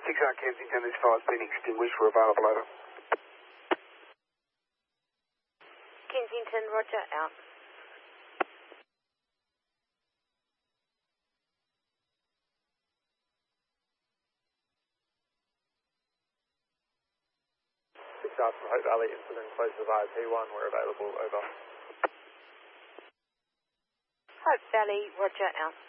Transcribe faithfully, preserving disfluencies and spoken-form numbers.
six R Kensington, this fire's been extinguished. We're available, over. Kensington, roger, out. six R from Hope Valley, incident close to I P one, we're available, over. Hope Valley, roger, out.